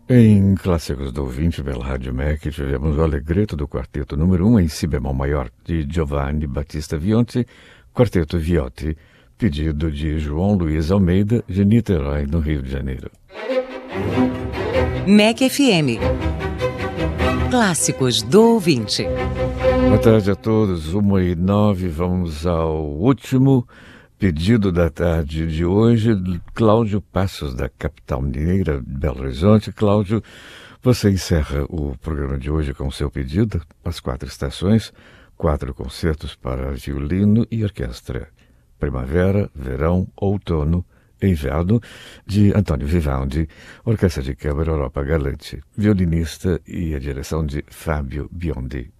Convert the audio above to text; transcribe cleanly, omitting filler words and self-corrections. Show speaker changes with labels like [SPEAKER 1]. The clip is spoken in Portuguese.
[SPEAKER 1] Em Clássicos do Ouvinte pela Rádio MEC, tivemos o Allegretto do Quarteto número 1 em Si bemol maior, de Giovanni Battista Vionti, Quarteto Viotti, pedido de João Luiz Almeida, de Niterói, no Rio de Janeiro.
[SPEAKER 2] MEC FM. Clássicos do Ouvinte.
[SPEAKER 1] Boa tarde a todos, 1h09, vamos ao último pedido da tarde de hoje, Cláudio Passos, da capital mineira, Belo Horizonte. Cláudio, você encerra o programa de hoje com o seu pedido, As Quatro Estações, 4 concertos para violino e orquestra, Primavera, Verão, Outono e Inverno, de Antônio Vivaldi, Orquestra de Câmara Europa Galante, violinista e a direção de Fábio Biondi.